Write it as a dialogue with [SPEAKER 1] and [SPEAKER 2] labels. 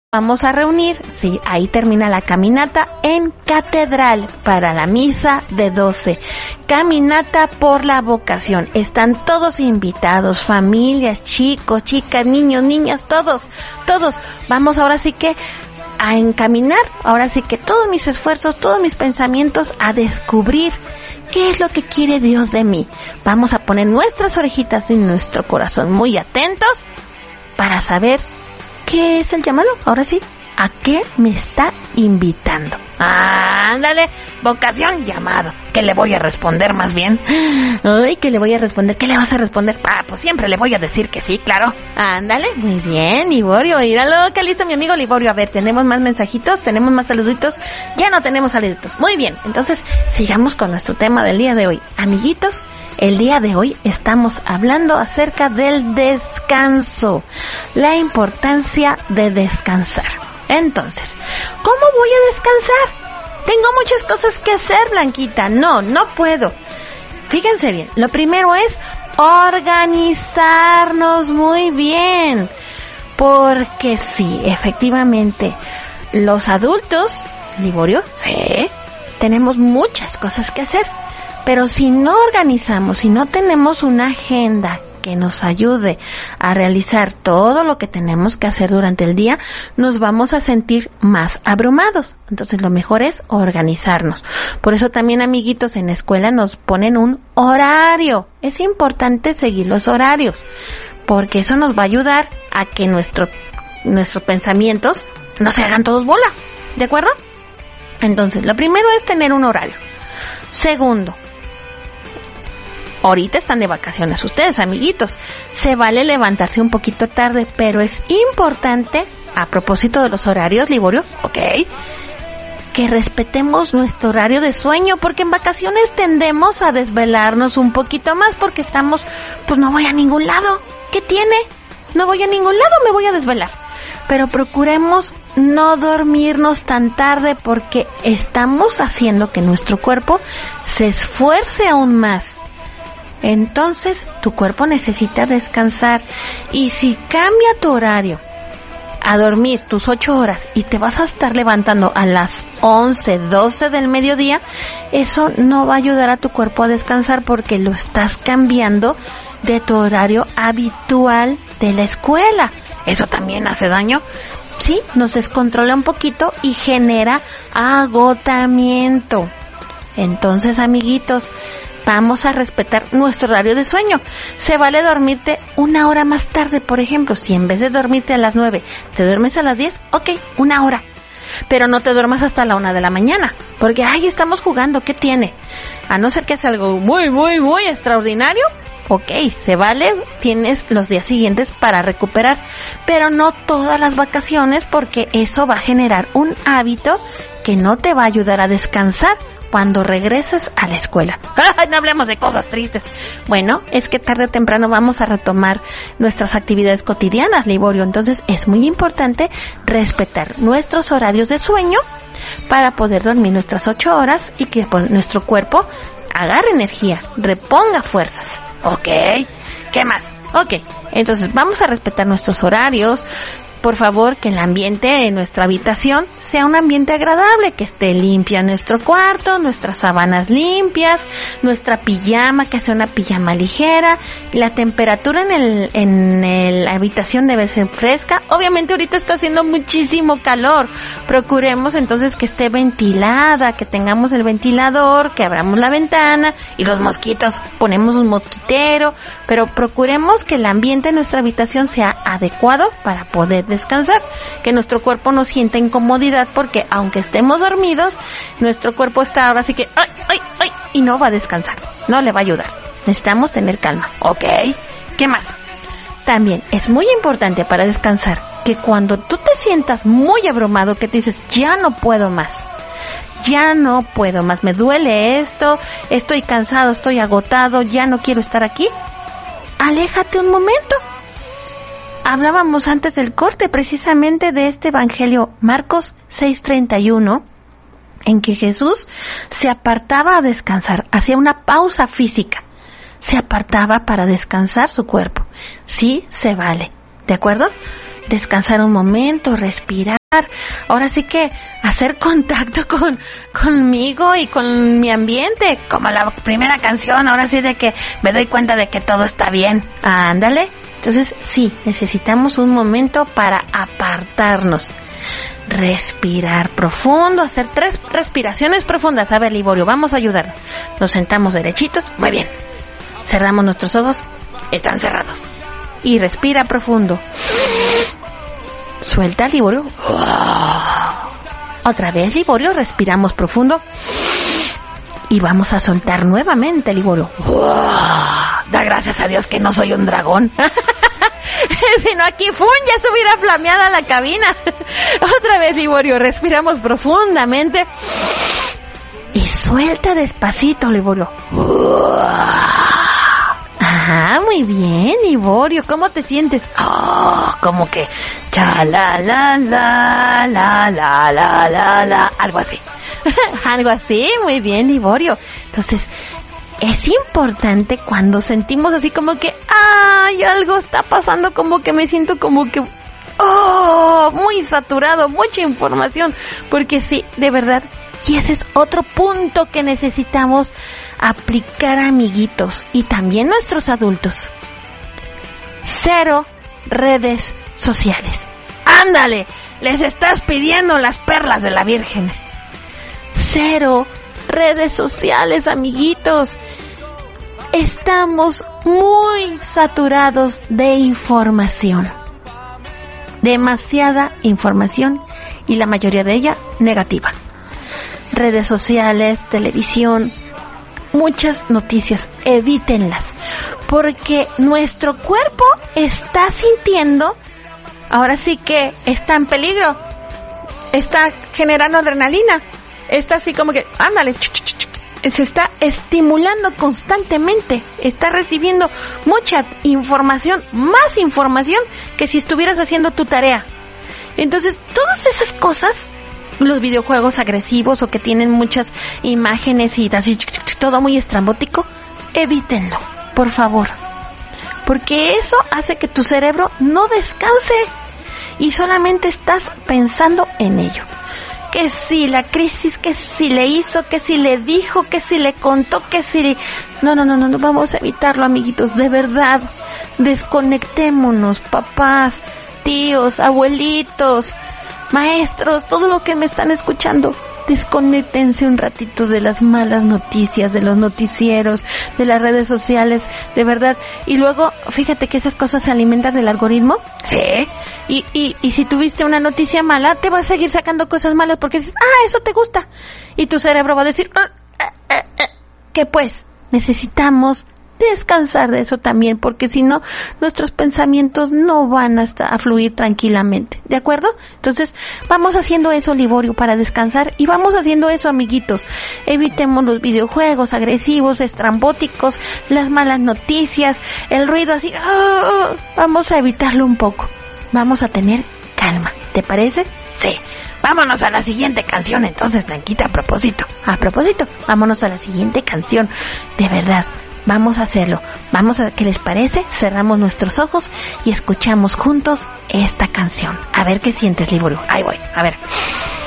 [SPEAKER 1] vamos a reunir, sí, ahí termina la caminata en Catedral para la misa de 12. Caminata por la vocación. Están todos invitados, familias, chicos, chicas, niños, niñas, todos. Vamos ahora sí que a encaminar, ahora sí que todos mis esfuerzos, todos mis pensamientos a descubrir qué es lo que quiere Dios de mí. Vamos a poner nuestras orejitas en nuestro corazón muy atentos para saber ¿qué es el llamado? Ahora sí, ¿a qué me está invitando? Ándale, vocación, llamado. ¿Qué le voy a responder más bien? Ay, ¿qué le voy a responder? ¿Qué le vas a responder? Pues siempre le voy a decir que sí, claro. Ándale, muy bien, Liborio, míralo, qué listo mi amigo Liborio. A ver, ¿tenemos más mensajitos? ¿Tenemos más saluditos? Ya no tenemos saluditos. Muy bien, entonces sigamos con nuestro tema del día de hoy. Amiguitos, el día de hoy estamos hablando acerca del descanso, la importancia de descansar. Entonces, ¿cómo voy a descansar? Tengo muchas cosas que hacer, Blanquita. No puedo. Fíjense bien, lo primero es organizarnos muy bien. Porque sí, efectivamente, los adultos, Liborio, sí, tenemos muchas cosas que hacer. Pero si no organizamos, si no tenemos una agenda que nos ayude a realizar todo lo que tenemos que hacer durante el día, nos vamos a sentir más abrumados. Entonces lo mejor es organizarnos. Por eso también, amiguitos, en la escuela nos ponen un horario. Es importante seguir los horarios, porque eso nos va a ayudar a que nuestros pensamientos no se hagan todos bola. ¿De acuerdo? Entonces, lo primero es tener un horario. Segundo, ahorita están de vacaciones ustedes, amiguitos. Se vale levantarse un poquito tarde, pero es importante, a propósito de los horarios, Liborio, que respetemos nuestro horario de sueño, porque en vacaciones tendemos a desvelarnos un poquito más porque estamos, pues no voy a ningún lado. ¿Qué tiene? No voy a ningún lado, me voy a desvelar. Pero procuremos no dormirnos tan tarde porque estamos haciendo que nuestro cuerpo se esfuerce aún más. Entonces, tu cuerpo necesita descansar. Y si cambia tu horario a dormir tus 8 horas y te vas a estar levantando a las 11, 12 del mediodía, eso no va a ayudar a tu cuerpo a descansar porque lo estás cambiando de tu horario habitual de la escuela. Eso también hace daño. Sí, nos descontrola un poquito y genera agotamiento. Entonces, amiguitos, vamos a respetar nuestro horario de sueño. Se vale dormirte 1 hora más tarde, por ejemplo. Si en vez de dormirte a las 9, te duermes a las 10, 1 hora. Pero no te duermas hasta la 1 de la mañana, porque estamos jugando, ¿qué tiene? A no ser que sea algo muy, muy, muy extraordinario, se vale, tienes los días siguientes para recuperar, pero no todas las vacaciones, porque eso va a generar un hábito que no te va a ayudar a descansar cuando regreses a la escuela. No hablemos de cosas tristes. Bueno, es que tarde o temprano vamos a retomar nuestras actividades cotidianas, Liborio. Entonces es muy importante respetar nuestros horarios de sueño para poder dormir nuestras 8 horas y que nuestro cuerpo agarre energía, reponga fuerzas. ¿Qué más? Entonces vamos a respetar nuestros horarios. Por favor, que el ambiente de nuestra habitación sea un ambiente agradable, que esté limpia nuestro cuarto, nuestras sábanas limpias, nuestra pijama, que sea una pijama ligera. La temperatura en la habitación debe ser fresca. Obviamente ahorita está haciendo muchísimo calor. Procuremos entonces que esté ventilada, que tengamos el ventilador, que abramos la ventana y los mosquitos, ponemos un mosquitero, pero procuremos que el ambiente de nuestra habitación sea adecuado para poder descansar, que nuestro cuerpo no sienta incomodidad, porque aunque estemos dormidos, nuestro cuerpo está ahora sí que y no va a descansar, no le va a ayudar. Necesitamos tener calma. ¿Qué más? También es muy importante para descansar que cuando tú te sientas muy abrumado, que te dices, ya no puedo más, me duele esto, estoy cansado, estoy agotado, ya no quiero estar aquí, aléjate un momento. Hablábamos antes del corte precisamente de este evangelio, Marcos 6:31, en que Jesús se apartaba a descansar, hacía una pausa física, se apartaba para descansar su cuerpo. Sí, se vale, ¿de acuerdo? Descansar un momento, respirar. ahora sí que hacer contacto conmigo y con mi ambiente, como la primera canción, ahora sí de que me doy cuenta de que todo está bien. Ándale. Entonces sí, necesitamos un momento para apartarnos, respirar profundo, hacer 3 respiraciones profundas. A ver, Liborio, vamos a ayudar. Nos sentamos derechitos, muy bien. Cerramos nuestros ojos, están cerrados. Y respira profundo. Suelta, Liborio. Otra vez, Liborio, respiramos profundo. Y vamos a soltar nuevamente, Liborio. Da gracias a Dios que no soy un dragón. Si no, aquí ya se hubiera flameada la cabina. Otra vez, Liborio, respiramos profundamente. Y suelta despacito, Liborio. Ajá, muy bien, Liborio. ¿Cómo te sientes? Como que cha la la la la la la la la, algo así. Algo así, muy bien, Liborio. Entonces, es importante cuando sentimos así como que algo está pasando, como que me siento como que muy saturado, mucha información, porque sí, de verdad, y ese es otro punto que necesitamos aplicar, amiguitos, y también nuestros adultos. 0 redes sociales. ¡Ándale! Les estás pidiendo las perlas de la Virgen. 0 redes sociales, amiguitos. Estamos muy saturados de información. Demasiada información y la mayoría de ella negativa. Redes sociales, televisión, muchas noticias, evítenlas, porque nuestro cuerpo está sintiendo, ahora sí que está en peligro, está generando adrenalina, está así como que, ándale, se está estimulando constantemente, está recibiendo mucha información, más información que si estuvieras haciendo tu tarea. Entonces, todas esas cosas, los videojuegos agresivos o que tienen muchas imágenes y así, todo muy estrambótico, evítenlo, por favor, porque eso hace que tu cerebro no descanse y solamente estás pensando en ello. Que si la crisis, que si le hizo, que si le dijo, que si le contó, que si... No, vamos a evitarlo, amiguitos, de verdad. Desconectémonos, papás, tíos, abuelitos, maestros, todo lo que me están escuchando. Desconéctense un ratito de las malas noticias, de los noticieros, de las redes sociales, de verdad. Y luego, fíjate que esas cosas se alimentan del algoritmo. Sí. Y si tuviste una noticia mala, te va a seguir sacando cosas malas porque dices, eso te gusta. Y tu cerebro va a decir, que pues, necesitamos descansar de eso también, porque si no, nuestros pensamientos no van a fluir tranquilamente, ¿de acuerdo? Entonces, vamos haciendo eso, Liborio, para descansar, y vamos haciendo eso, amiguitos. Evitemos los videojuegos agresivos, estrambóticos, las malas noticias, el ruido así, vamos a evitarlo un poco, vamos a tener calma, ¿te parece? Sí. Vámonos a la siguiente canción, entonces, Blanquita, a propósito, vámonos a la siguiente canción, de verdad. Vamos a hacerlo. ¿Qué les parece? Cerramos nuestros ojos y escuchamos juntos esta canción. A ver qué sientes, Liborio. Ahí voy. A ver.